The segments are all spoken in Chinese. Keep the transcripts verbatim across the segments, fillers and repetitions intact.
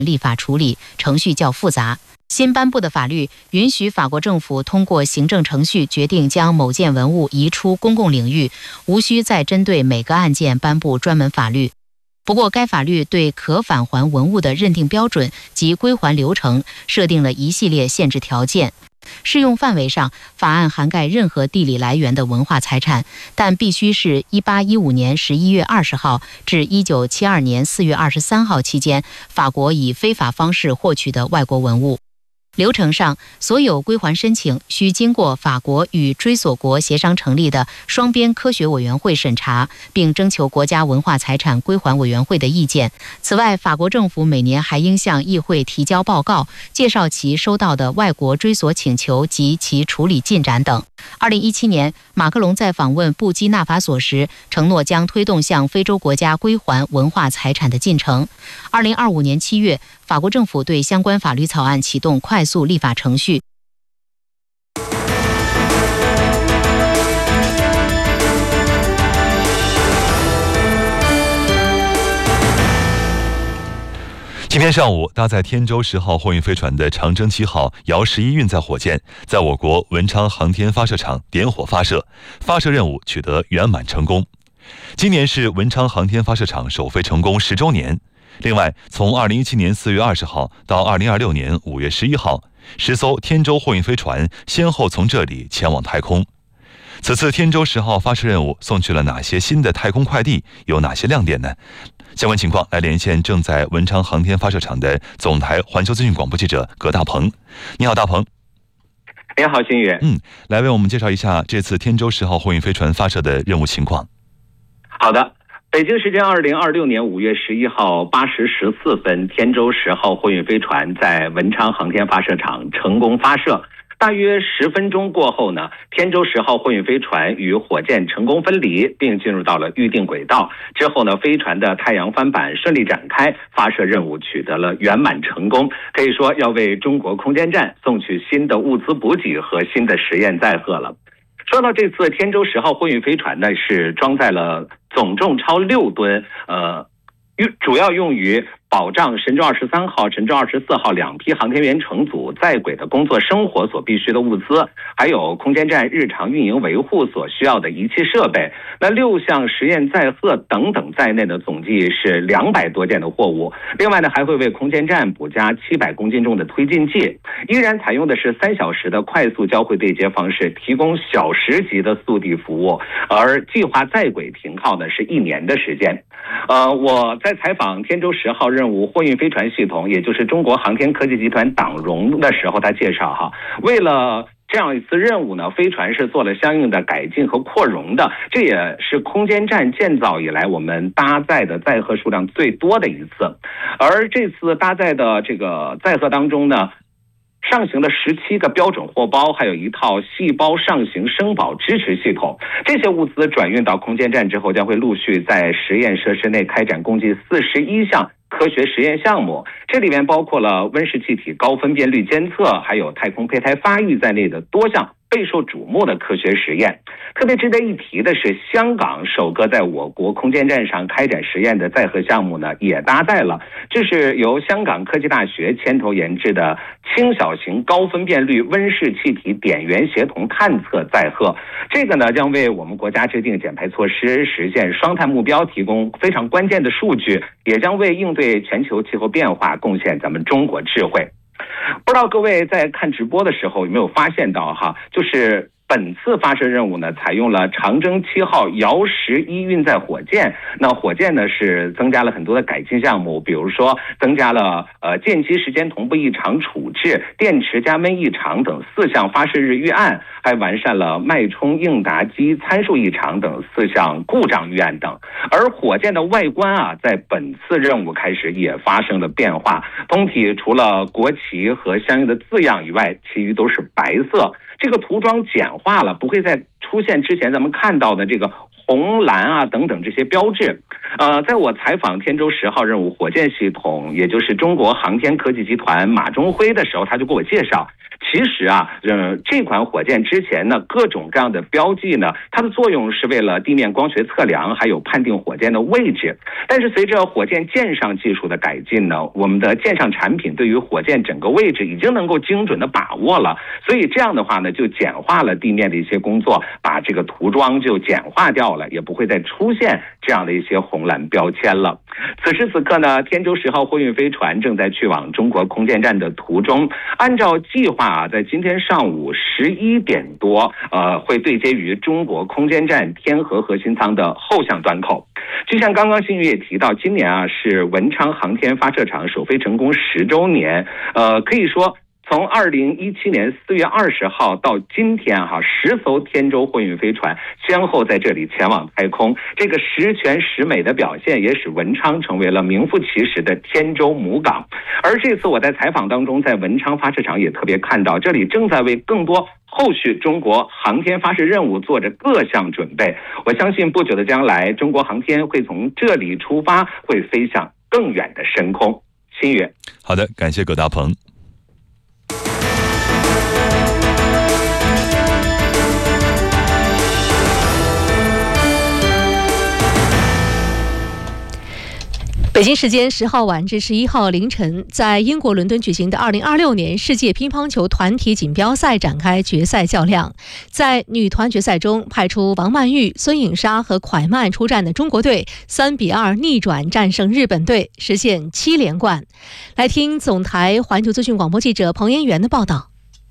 立法处理，程序较复杂。新颁布的法律允许法国政府通过行政程序决定将某件文物移出公共领域，无需再针对每个案件颁布专门法律。不过，该法律对可返还文物的认定标准及归还流程设定了一系列限制条件。适用范围上，法案涵盖任何地理来源的文化财产，但必须是一八一五年十一月二十号至一九七二年四月二十三号期间法国以非法方式获取的外国文物。流程上，所有归还申请需经过法国与追索国协商成立的双边科学委员会审查，并征求国家文化财产归还委员会的意见。此外，法国政府每年还应向议会提交报告，介绍其收到的外国追索请求及其处理进展等。二零一七年，马克龙在访问布基纳法索时，承诺将推动向非洲国家归还文化财产的进程。二零二五年七月，法国政府对相关法律草案启动快速立法程序。 今天上午，搭载天舟十号货运飞船的长征七号遥十一运载火箭在我国文昌航天发射场点火发射，发射任务取得圆满成功。今年是文昌航天发射场首飞成功十周年。另外，从二零一七年四月二十号到二零二六年五月十一号，十艘天舟货运飞船先后从这里前往太空。此次天舟十号发射任务送去了哪些新的太空快递？有哪些亮点呢？相关情况来连线正在文昌航天发射场的总台环球资讯广播记者葛大鹏。你好，大鹏。 你好，新宇。 嗯，来为我们介绍一下这次天舟十号货运飞船发射的任务情况。 好的。北京时间二零二六年五月十一号八时十四分，天舟十号货运飞船在文昌航天发射场成功发射。大约十分钟过后呢，天舟十号货运飞船与火箭成功分离，并进入到了预定轨道。之后呢，飞船的太阳帆板顺利展开，发射任务取得了圆满成功。可以说要为中国空间站送去新的物资补给和新的实验载荷了。说到这次天舟十号货运飞船呢，是装载了总重超六吨，呃，主要用于保障神舟二十三号、神舟二十四号两批航天员乘组在轨的工作生活所必需的物资，还有空间站日常运营维护所需要的仪器设备。那六项实验载荷等等在内的总计是两百多件的货物。另外呢，还会为空间站补加七百公斤重的推进剂。依然采用的是三小时的快速交会对接方式，提供小时级的速递服务。而计划在轨停靠呢是一年的时间。呃，我在采访天舟十号任务货运飞船系统，也就是中国航天科技集团党荣的时候，他介绍哈，为了这样一次任务呢，飞船是做了相应的改进和扩容的，这也是空间站建造以来我们搭载的载荷数量最多的一次。而这次搭载的这个载荷当中呢，上行的十七个标准货包，还有一套细胞上行生保支持系统。这些物资转运到空间站之后，将会陆续在实验设施内开展共计四十一项科学实验项目，这里面包括了温室气体高分辨率监测，还有太空胚胎发育在内的多项备受瞩目的科学实验。特别值得一提的是，香港首个在我国空间站上开展实验的载荷项目呢，也搭载了，这是由香港科技大学牵头研制的轻小型高分辨率温室气体点源协同探测载荷。这个呢，将为我们国家制定减排措施、实现双碳目标提供非常关键的数据，也将为应对全球气候变化贡献咱们中国智慧。不知道各位在看直播的时候有没有发现到哈，就是本次发射任务呢，采用了长征七号遥十一运载火箭。那火箭呢是增加了很多的改进项目，比如说增加了呃间隙时间同步异常处置、电池加温异常等四项发射日预案，还完善了脉冲应答机参数异常等四项故障预案等。而火箭的外观啊，在本次任务开始也发生了变化，通体除了国旗和相应的字样以外，其余都是白色。这个涂装简化了，不会再出现之前咱们看到的这个红蓝啊等等这些标志。呃，在我采访天舟十号任务火箭系统，也就是中国航天科技集团马中辉的时候，他就给我介绍，其其实啊，呃，这款火箭之前呢，各种各样的标记呢，它的作用是为了地面光学测量，还有判定火箭的位置。但是随着火箭舰上技术的改进呢，我们的舰上产品对于火箭整个位置已经能够精准的把握了，所以这样的话呢，就简化了地面的一些工作，把这个涂装就简化掉了，也不会再出现这样的一些红蓝标签了。此时此刻呢，天舟十号货运飞船正在去往中国空间站的途中，按照计划啊，在今天上午十一点多，呃，会对接于中国空间站天河核心舱的后向端口。就像刚刚新宇也提到，今年啊是文昌航天发射场首飞成功十周年，呃，可以说从二零一七年四月二十号到今天哈、啊，十艘天舟货运飞船先后在这里前往太空，这个十全十美的表现也使文昌成为了名副其实的天舟母港。而这次我在采访当中，在文昌发射场也特别看到，这里正在为更多后续中国航天发射任务做着各项准备。我相信不久的将来，中国航天会从这里出发，会飞向更远的深空。新宇， 好的，感谢葛大鹏。 北京时间十号晚至十一号凌晨，在英国伦敦举行的二零二六年世界乒乓球团体锦标赛展开决赛较量。在女团决赛中，派出王曼玉、孙颖莎和蒯曼出战的中国队三比二逆转战胜日本队，实现七连冠。来听总台环球资讯广播记者彭延元的报道。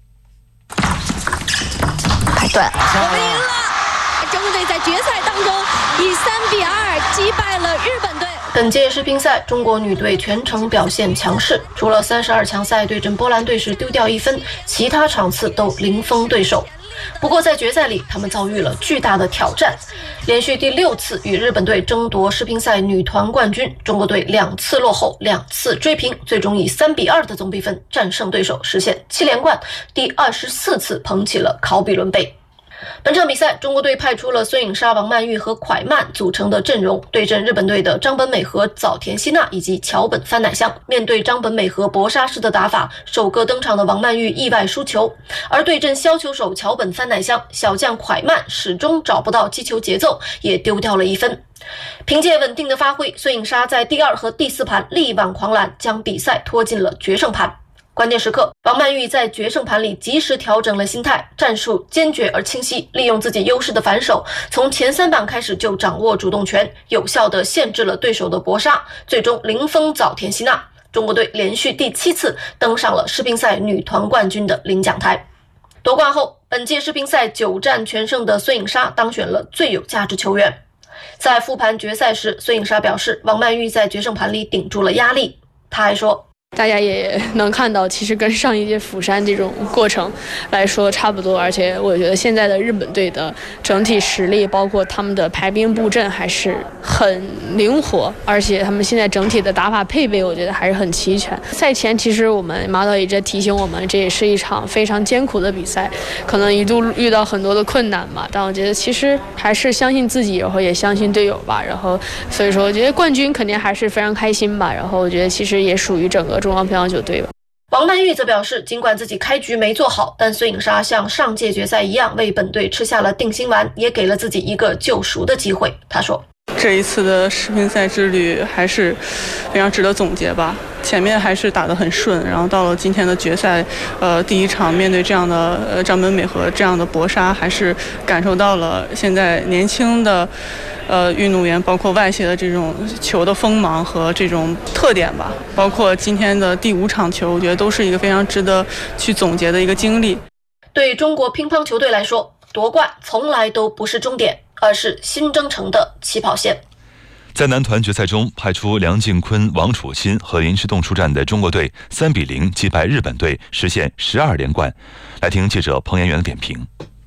开段，我们赢了！中国队在决赛当中以三比二击败了日本队。 本届世乒赛，中国女队全程表现强势，除了三十二强赛对阵波兰队时丢掉一分，其他场次都零封对手。不过在决赛里，他们遭遇了巨大的挑战，连续第六次与日本队争夺世乒赛女团冠军，中国队两次落后，两次追平，最终以三比二的总比分战胜对手，实现七连冠，第二十四次捧起了考比伦杯。本场比赛，中国队派出了孙颖莎、王曼玉和蒯曼组成的阵容，对阵日本队的张本美和早田希娜以及桥本帆乃香。面对张本美和搏杀式的打法，首个登场的王曼玉意外输球，而对阵削球手桥本帆乃香，小将蒯曼始终找不到击球节奏，也丢掉了一分。凭借稳定的发挥，孙颖莎在第二和第四盘力挽狂澜，将比赛拖进了决胜盘。关键时刻，王曼玉在决胜盘里及时调整了心态，战术坚决而清晰，利用自己优势的反手，从前三板开始就掌握主动权，有效地限制了对手的搏杀，最终零封早田希娜。中国队连续第七次登上了世乒赛女团冠军的领奖台。夺冠后，本届世乒赛九战全胜的孙颖莎当选了最有价值球员。在复盘决赛时，孙颖莎表示，王曼玉在决胜盘里顶住了压力。她还说， 大家也能看到，其实跟上一届釜山这种过程来说差不多，而且我觉得现在的日本队的整体实力，包括他们的排兵布阵还是很灵活，而且他们现在整体的打法配备，我觉得还是很齐全。赛前其实我们马导一直提醒我们，这也是一场非常艰苦的比赛，可能一度遇到很多的困难吧，但我觉得其实还是相信自己，然后也相信队友吧，然后所以说我觉得冠军肯定还是非常开心吧，然后我觉得其实也属于整个中国乒乓球队吧。 王曼玉则表示，尽管自己开局没做好，但孙颖莎像上届决赛一样为本队吃下了定心丸，也给了自己一个救赎的机会。她说， 这一次的世乒赛之旅还是非常值得总结吧。前面还是打得很顺，然后到了今天的决赛，呃，第一场面对这样的呃张本美和这样的搏杀，还是感受到了现在年轻的呃运动员，包括外协的这种球的锋芒和这种特点吧。包括今天的第五场球，我觉得都是一个非常值得去总结的一个经历。 对中国乒乓球队来说，夺冠从来都不是终点，而是新征程的起跑线。 在男团决赛中，派出梁靖昆、王楚钦和林诗栋出战的中国队三比零击败日本队，实现十二连冠。来听记者彭延元的点评。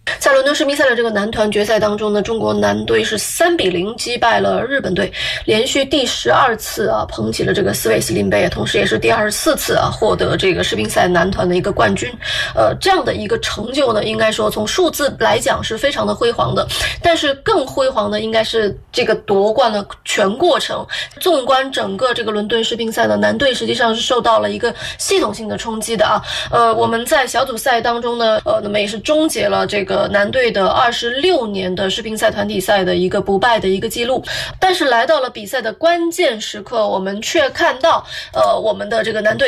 在伦敦世乒赛的这个男团决赛当中呢，中国男队是三比零击败了日本队，连续第十二次啊捧起了这个斯韦斯林杯，同时也是第二十四次啊获得这个世乒赛男团的一个冠军。呃，这样的一个成就呢，应该说从数字来讲是非常的辉煌的，但是更辉煌的应该是这个夺冠的全过程。纵观整个这个伦敦世乒赛呢，男队实际上是受到了一个系统性的冲击的啊。呃，我们在小组赛当中呢，呃，那么也是终结了这个男队的二十六年的世乒赛团体赛的一个不败的一个记录。但是来到了比赛的关键时刻，我们却看到，呃，我们的这个男队